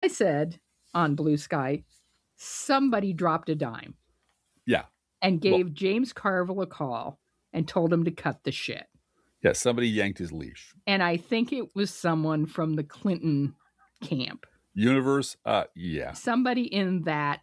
said on Blue Sky, somebody dropped a dime. Yeah. And gave James Carville a call and told him to cut the shit. Yeah, somebody yanked his leash. And I think it was someone from the Clinton camp. Universe? Yeah. Somebody in that,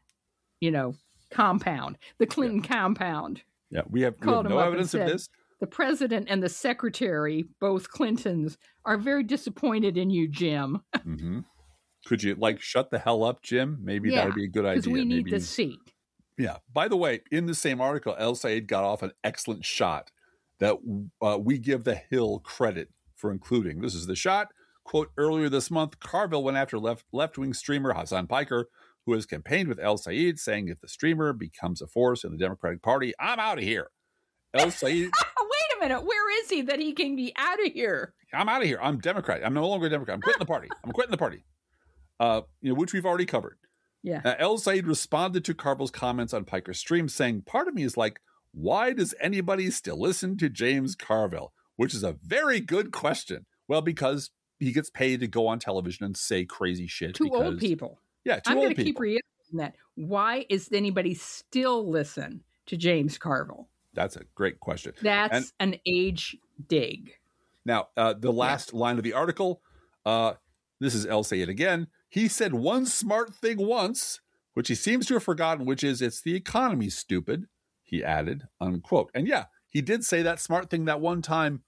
compound. The Clinton compound. Yeah, we have no evidence of this. The president and the secretary, both Clintons, are very disappointed in you, Jim. Mm-hmm. Could you, shut the hell up, Jim? Maybe that would be a good idea. Because we need the seat. Yeah. By the way, in the same article, El Sayed got off an excellent shot that we give the Hill credit for including. This is the shot. Quote, earlier this month, Carville went after left-wing streamer Hassan Piker, who has campaigned with El Sayed, saying if the streamer becomes a force in the Democratic Party, I'm out of here. El Sayed... Wait a minute. Where is he that he can be out of here? I'm out of here. I'm Democrat. I'm no longer a Democrat. I'm quitting the party. Which we've already covered. Yeah. El Sayed responded to Carville's comments on Piker's stream, saying, part of me is like, why does anybody still listen to James Carville? Which is a very good question. Well, because he gets paid to go on television and say crazy shit. Old people. Yeah, I'm going to keep reiterating that. Why is anybody still listen to James Carville? That's a great question. That's an age dig. Now, the last line of the article, this is El Sayed again. He said one smart thing once, which he seems to have forgotten, which is it's the economy, stupid, he added, unquote. And yeah, he did say that smart thing that one time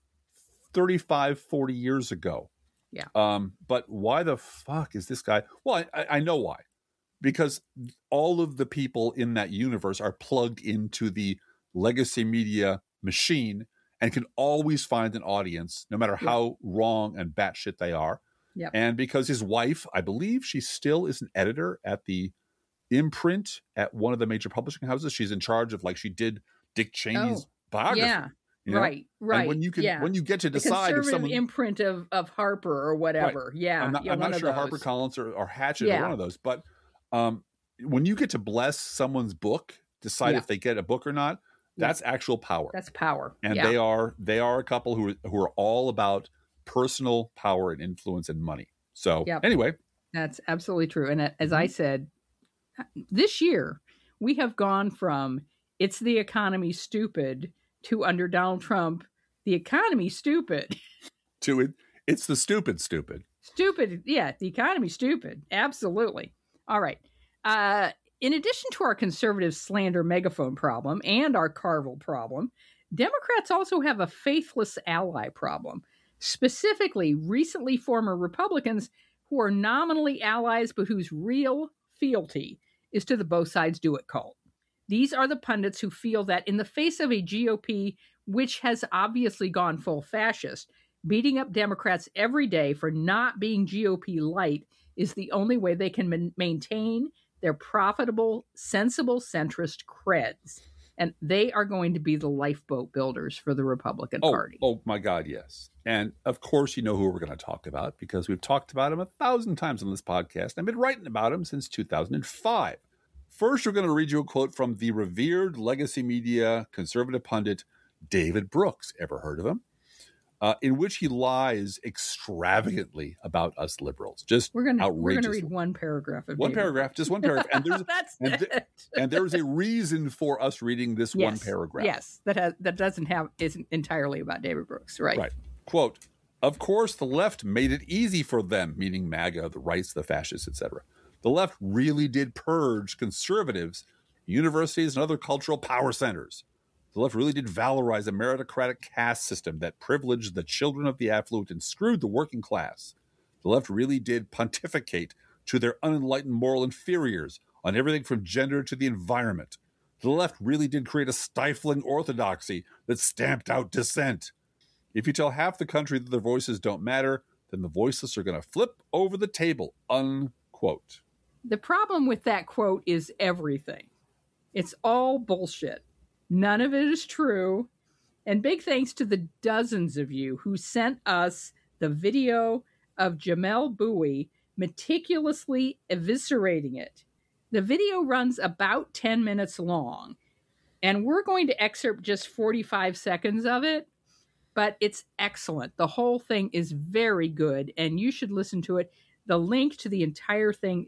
35, 40 years ago. Yeah. But why the fuck is this guy? Well, I know why. Because all of the people in that universe are plugged into the legacy media machine and can always find an audience, no matter how wrong and batshit they are. Yep. And because his wife, I believe she still is an editor at the imprint at one of the major publishing houses. She's in charge of, she did Dick Cheney's biography. Yeah. Right. And when you get to decide the if someone imprint of Harper or whatever. Right. Yeah. I'm not sure HarperCollins or Hachette or one of those, but when you get to bless someone's book, decide if they get a book or not, that's actual power. That's power. And they are a couple who are all about personal power and influence and money. So anyway, that's absolutely true. And as I said, this year we have gone from it's the economy stupid to under Donald Trump, the economy stupid to it's the stupid. Yeah. The economy stupid. Absolutely. All right. In addition to our conservative slander megaphone problem and our Carville problem, Democrats also have a faithless ally problem. Specifically, recently former Republicans who are nominally allies but whose real fealty is to the both sides do it cult. These are the pundits who feel that in the face of a GOP which has obviously gone full fascist, beating up Democrats every day for not being GOP light is the only way they can maintain their profitable, sensible centrist creds. And they are going to be the lifeboat builders for the Republican Party. Oh, my God, yes. And, of course, you know who we're going to talk about because we've talked about him 1,000 times on this podcast. I've been writing about him since 2005. First, we're going to read you a quote from the revered legacy media conservative pundit David Brooks. Ever heard of him? In which he lies extravagantly about us liberals. Just outrageous. We're going to read one paragraph. Just one paragraph. And there's, That's it. And there's a reason for us reading this one paragraph. Yes, isn't entirely about David Brooks, right? Right. Quote, of course, the left made it easy for them, meaning MAGA, the rights, the fascists, etc. The left really did purge conservatives, universities, and other cultural power centers. The left really did valorize a meritocratic caste system that privileged the children of the affluent and screwed the working class. The left really did pontificate to their unenlightened moral inferiors on everything from gender to the environment. The left really did create a stifling orthodoxy that stamped out dissent. If you tell half the country that their voices don't matter, then the voiceless are going to flip over the table, unquote. The problem with that quote is everything. It's all bullshit. None of it is true. And big thanks to the dozens of you who sent us the video of Jamelle Bouie meticulously eviscerating it. The video runs about 10 minutes long, and we're going to excerpt just 45 seconds of it, but it's excellent. The whole thing is very good, and you should listen to it. The link to the entire thing